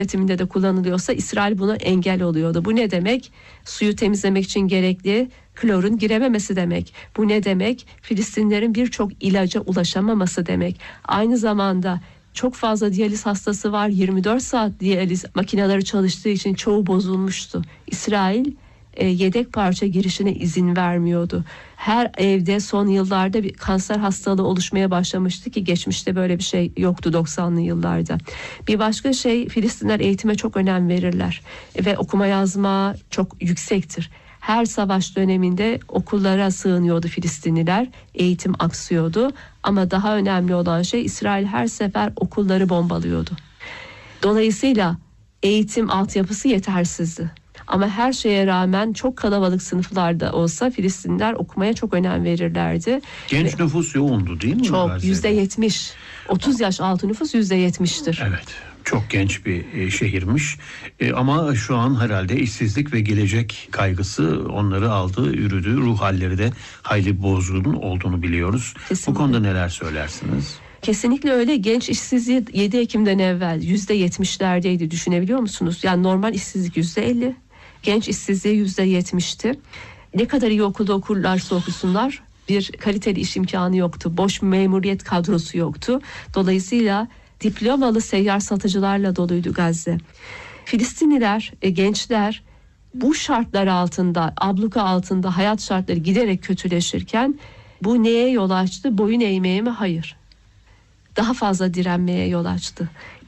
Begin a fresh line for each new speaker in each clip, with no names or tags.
üretiminde de kullanılıyorsa İsrail buna engel oluyordu. Bu ne demek? Suyu temizlemek için gerekli klorun girememesi demek. Bu ne demek? Filistinlerin birçok ilaca ulaşamaması demek. Aynı zamanda çok fazla diyaliz hastası var. 24 saat diyaliz makineleri çalıştığı için çoğu bozulmuştu. İsrail yedek parça girişine izin vermiyordu. Her evde son yıllarda bir kanser hastalığı oluşmaya başlamıştı ki geçmişte böyle bir şey yoktu 90'lı yıllarda. Bir başka şey, Filistinler eğitime çok önem verirler ve okuma yazma çok yüksektir. Her savaş döneminde okullara sığınıyordu Filistinliler, eğitim aksıyordu ama daha önemli olan şey İsrail her sefer okulları bombalıyordu. Dolayısıyla eğitim altyapısı yetersizdi. Ama her şeye rağmen çok kalabalık sınıflarda olsa Filistinliler okumaya çok önem verirlerdi.
Genç nüfus yoğundu değil mi?
Çok, %70. 30 yaş altı nüfus %70'tir.
Evet, çok genç bir şehirmiş. Ama şu an herhalde işsizlik ve gelecek kaygısı onları aldı, yürüdü. Ruh halleri de hayli bozgun olduğunu biliyoruz.
Kesinlikle.
Bu konuda neler söylersiniz?
Kesinlikle öyle. Genç işsizliği 7 Ekim'den evvel %70'lerdeydi, düşünebiliyor musunuz? Yani normal işsizlik %50. Genç işsizliği %70'ti. Ne kadar iyi okulda okurlarsa okusunlar bir kaliteli iş imkanı yoktu. Boş memuriyet kadrosu yoktu. Dolayısıyla diplomalı seyyar satıcılarla doluydu Gazze. Filistinliler, gençler bu şartlar altında, abluka altında hayat şartları giderek kötüleşirken bu neye yol açtı? Boyun eğmeye mi? Hayır. Daha fazla direnmeye yol açtı.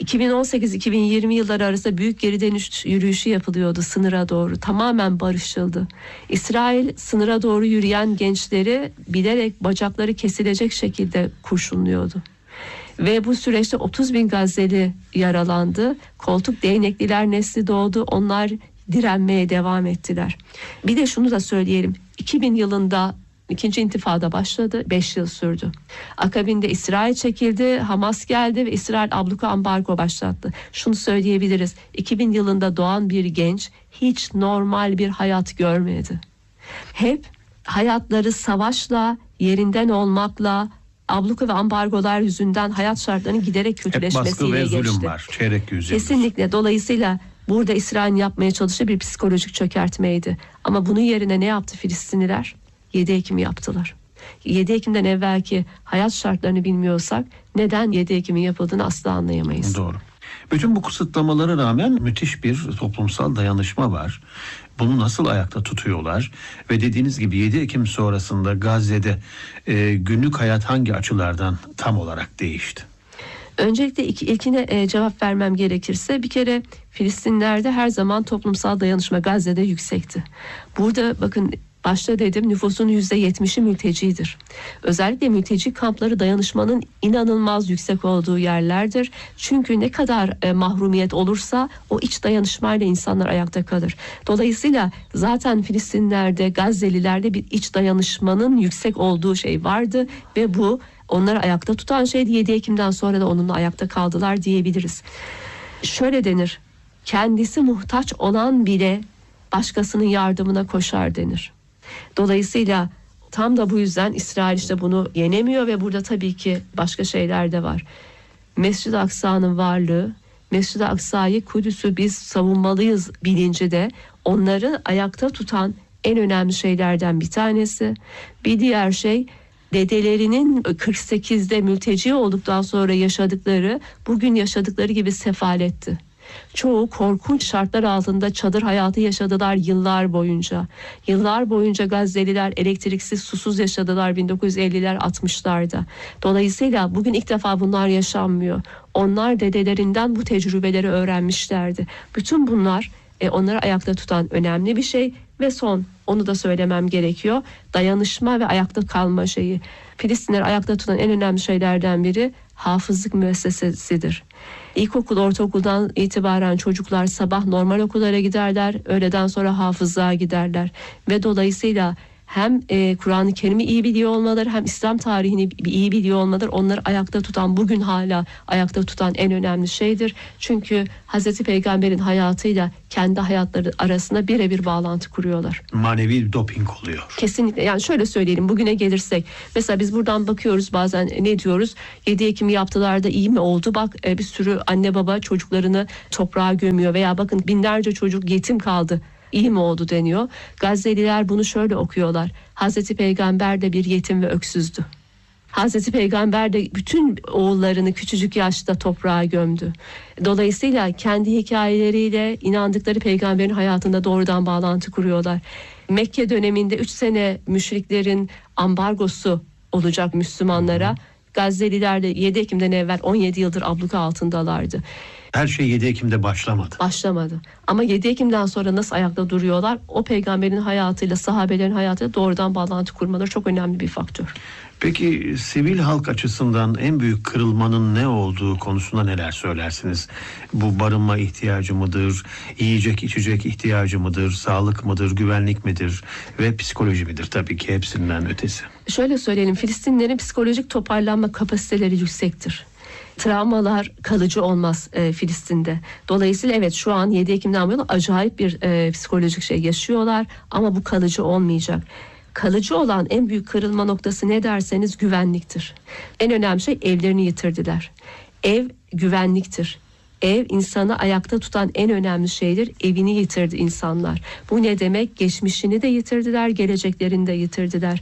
2018-2020 yılları arasında büyük geri dönüş yürüyüşü yapılıyordu sınıra doğru. Tamamen barışıldı. İsrail sınıra doğru yürüyen gençleri bilerek bacakları kesilecek şekilde kurşunluyordu. Ve bu süreçte 30 bin Gazze'li yaralandı. Koltuk değnekliler nesli doğdu. Onlar direnmeye devam ettiler. Bir de şunu da söyleyelim. 2000 yılında İkinci intifada başladı. 5 yıl sürdü. Akabinde İsrail çekildi. Hamas geldi ve İsrail abluka ambargo başlattı. Şunu söyleyebiliriz. 2000 yılında doğan bir genç hiç normal bir hayat görmedi. Hep hayatları savaşla, yerinden olmakla, abluka ve ambargolar yüzünden hayat şartlarının giderek kötüleşmesiyle geçti.
Hep baskı ve zulüm var. Çeyrek yüzyıl.
Kesinlikle. Dolayısıyla burada İsrail'in yapmaya çalıştığı bir psikolojik çökertmeydi. Ama bunun yerine ne yaptı Filistinliler? 7 Ekim'i yaptılar. 7 Ekim'den evvelki hayat şartlarını bilmiyorsak neden 7 Ekim'in yapıldığını asla anlayamayız.
Doğru. Bütün bu kısıtlamalara rağmen müthiş bir toplumsal dayanışma var. Bunu nasıl ayakta tutuyorlar? Ve dediğiniz gibi 7 Ekim sonrasında Gazze'de günlük hayat hangi açılardan tam olarak değişti?
Öncelikle ilkine cevap vermem gerekirse bir kere Filistinler'de her zaman toplumsal dayanışma Gazze'de yüksekti. Burada bakın başta dedim nüfusun %70'i mültecidir. Özellikle mülteci kampları dayanışmanın inanılmaz yüksek olduğu yerlerdir. Çünkü ne kadar mahrumiyet olursa o iç dayanışmayla insanlar ayakta kalır. Dolayısıyla zaten Filistinler'de, Gazze'lilerde bir iç dayanışmanın yüksek olduğu şey vardı ve bu onları ayakta tutan şeydi. 7 Ekim'den sonra da onunla ayakta kaldılar diyebiliriz. Şöyle denir, kendisi muhtaç olan bile başkasının yardımına koşar denir. Dolayısıyla tam da bu yüzden İsrail işte bunu yenemiyor ve burada tabii ki başka şeyler de var. Mescid-i Aksa'nın varlığı, Mescid-i Aksa'yı, Kudüs'ü biz savunmalıyız bilinci de onları ayakta tutan en önemli şeylerden bir tanesi. Bir diğer şey, dedelerinin 48'de mülteci olduktan sonra yaşadıkları, bugün yaşadıkları gibi sefaletti. Çoğu korkunç şartlar altında çadır hayatı yaşadılar yıllar boyunca. Yıllar boyunca Gazze'liler elektriksiz, susuz yaşadılar 1950'ler 60'larda. Dolayısıyla bugün ilk defa bunlar yaşanmıyor. Onlar dedelerinden bu tecrübeleri öğrenmişlerdi. Bütün bunlar onları ayakta tutan önemli bir şey ve son, onu da söylemem gerekiyor. Dayanışma ve ayakta kalma şeyi. Filistinleri ayakta tutan en önemli şeylerden biri hafızlık müessesesidir. İlkokul, ortaokuldan itibaren çocuklar sabah normal okullara giderler, öğleden sonra hafızlığa giderler ve dolayısıyla hem Kur'an-ı Kerim'i iyi biliyor olmaları, hem İslam tarihini iyi biliyor olmaları onları ayakta tutan, bugün hala ayakta tutan en önemli şeydir. Çünkü Hazreti Peygamber'in hayatıyla kendi hayatları arasında birebir bağlantı kuruyorlar.
Manevi doping oluyor.
Kesinlikle. Yani şöyle söyleyelim, bugüne gelirsek mesela biz buradan bakıyoruz, bazen ne diyoruz, 7 Ekim yaptılar da iyi mi oldu, bak bir sürü anne baba çocuklarını toprağa gömüyor veya bakın binlerce çocuk yetim kaldı, İyi mi oldu deniyor. Gazze'liler bunu şöyle okuyorlar: Hazreti Peygamber de bir yetim ve öksüzdü. Hazreti Peygamber de bütün oğullarını küçücük yaşta toprağa gömdü. Dolayısıyla kendi hikayeleriyle inandıkları peygamberin hayatında doğrudan bağlantı kuruyorlar. Mekke döneminde 3 sene müşriklerin ambargosu olacak Müslümanlara. Gazze'liler de 7 Ekim'den evvel 17 yıldır abluka altındalardı.
Her şey 7 Ekim'de başlamadı.
Başlamadı. Ama 7 Ekim'den sonra nasıl ayakta duruyorlar? O peygamberin hayatıyla, sahabelerin hayatıyla doğrudan bağlantı kurmaları çok önemli bir faktör.
Peki sivil halk açısından en büyük kırılmanın ne olduğu konusunda neler söylersiniz? Bu barınma ihtiyacı mıdır, yiyecek içecek ihtiyacı mıdır, sağlık mıdır, güvenlik midir ve psikoloji midir? Tabii ki hepsinden ötesi.
Şöyle söyleyelim, Filistinlerin psikolojik toparlanma kapasiteleri yüksektir. Travmalar kalıcı olmaz Filistin'de. Dolayısıyla evet, şu an 7 Ekim'den bu yana acayip bir psikolojik şey yaşıyorlar ama bu kalıcı olmayacak. Kalıcı olan en büyük kırılma noktası ne derseniz güvenliktir. En önemli şey, evlerini yitirdiler. Ev güvenliktir. Ev insanı ayakta tutan en önemli şeydir. Evini yitirdi insanlar. Bu ne demek? Geçmişini de yitirdiler, geleceklerini de yitirdiler.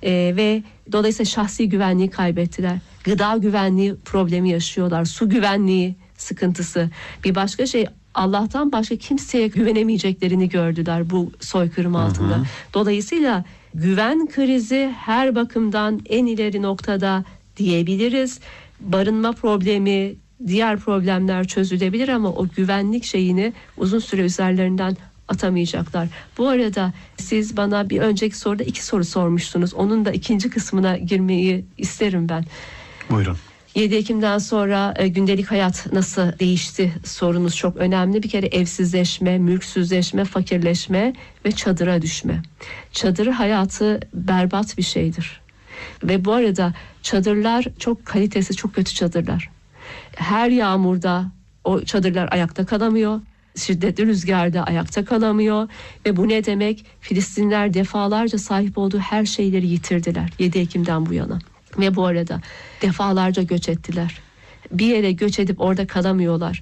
Ve dolayısıyla şahsi güvenliği kaybettiler. Gıda güvenliği problemi yaşıyorlar. Su güvenliği sıkıntısı. Bir başka şey, Allah'tan başka kimseye güvenemeyeceklerini gördüler bu soykırım altında. Dolayısıyla güven krizi her bakımdan en ileri noktada diyebiliriz. Barınma problemi, diğer problemler çözülebilir ama o güvenlik şeyini uzun süre üzerlerinden atamayacaklar. Bu arada siz bana bir önceki soruda 2 soru sormuştunuz. Onun da ikinci kısmına girmeyi isterim ben.
Buyurun.
7 Ekim'den sonra gündelik hayat nasıl değişti sorunuz çok önemli. Bir kere evsizleşme, mülksüzleşme, fakirleşme ve çadıra düşme. Çadır hayatı berbat bir şeydir. Ve bu arada çadırlar çok kalitesiz, çok kötü çadırlar. Her yağmurda o çadırlar ayakta kalamıyor. Şiddetli rüzgarda ayakta kalamıyor. Ve bu ne demek? Filistinler defalarca sahip olduğu her şeyleri yitirdiler 7 Ekim'den bu yana. Ve bu arada defalarca göç ettiler. Bir yere göç edip orada kalamıyorlar.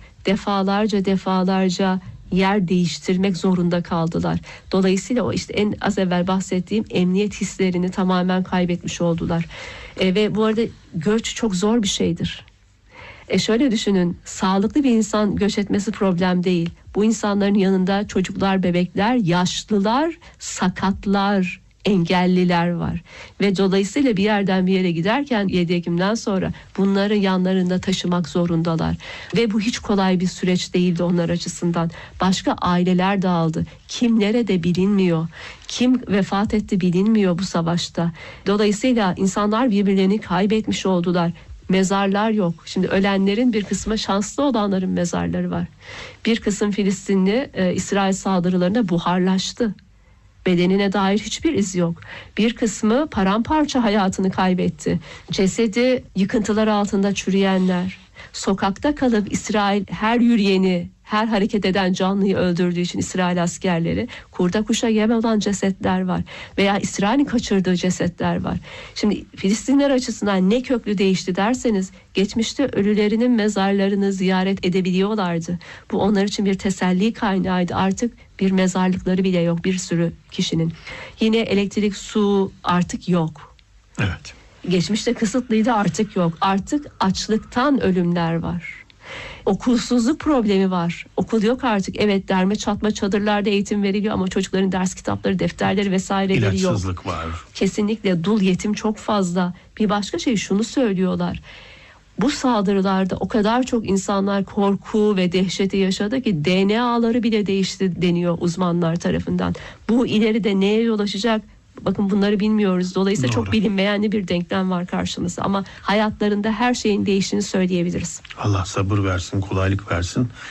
Defalarca yer değiştirmek zorunda kaldılar. Dolayısıyla o işte en az evvel bahsettiğim emniyet hislerini tamamen kaybetmiş oldular. Ve bu arada göç çok zor bir şeydir. Şöyle düşünün, sağlıklı bir insan göç etmesi problem değil. Bu insanların yanında çocuklar, bebekler, yaşlılar, sakatlar, engelliler var. Ve dolayısıyla bir yerden bir yere giderken 7 Ekim'den sonra bunları yanlarında taşımak zorundalar. Ve bu hiç kolay bir süreç değildi onlar açısından. Başka aileler dağıldı. Kim nerede bilinmiyor. Kim vefat etti bilinmiyor bu savaşta. Dolayısıyla insanlar birbirlerini kaybetmiş oldular. Mezarlar yok. Şimdi ölenlerin bir kısmı, şanslı olanların mezarları var. Bir kısım Filistinli İsrail saldırılarında buharlaştı. Bedenine dair hiçbir iz yok. Bir kısmı paramparça hayatını kaybetti. Cesedi yıkıntılar altında çürüyenler. Sokakta kalıp İsrail her yürüyeni, her hareket eden canlıyı öldürdüğü için İsrail askerleri, kurda kuşa yem olan cesetler var. Veya İsrail'in kaçırdığı cesetler var. Şimdi Filistinler açısından ne köklü değişti derseniz, geçmişte ölülerinin mezarlarını ziyaret edebiliyorlardı. Bu onlar için bir teselli kaynağıydı. Artık bir mezarlıkları bile yok bir sürü kişinin. Yine elektrik, su artık yok.
Evet.
Geçmişte kısıtlıydı, artık yok. Artık açlıktan ölümler var. Okulsuzluk problemi var. Okul yok artık. Evet, derme çatma çadırlarda eğitim veriliyor ama çocukların ders kitapları, defterleri vesaireleri yok.
İlaçsızlık var.
Kesinlikle dul yetim çok fazla. Bir başka şey, şunu söylüyorlar. Bu saldırılarda o kadar çok insanlar korku ve dehşeti yaşadı ki DNA'ları bile değişti deniyor uzmanlar tarafından. Bu ileride neye yol açacak? Bakın bunları bilmiyoruz. Dolayısıyla
Doğru.
çok bilinmeyen bir denklem var karşımızda. Ama hayatlarında her şeyin değiştiğini söyleyebiliriz.
Allah sabır versin, kolaylık versin.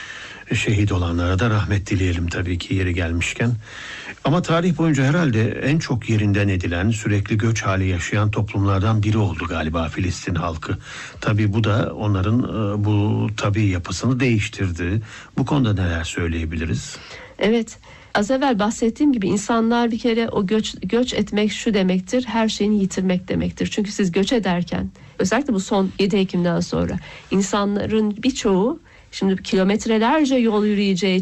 Şehit olanlara da rahmet dileyelim tabii ki yeri gelmişken. Ama tarih boyunca herhalde en çok yerinden edilen, sürekli göç hali yaşayan toplumlardan biri oldu galiba Filistin halkı. Tabii bu da onların bu tabii yapısını değiştirdi. Bu konuda neler söyleyebiliriz?
Evet. Az evvel bahsettiğim gibi insanlar bir kere o göç etmek şu demektir, her şeyini yitirmek demektir. Çünkü siz göç ederken, özellikle bu son 7 Ekim'den sonra insanların birçoğu şimdi kilometrelerce yol yürüyeceği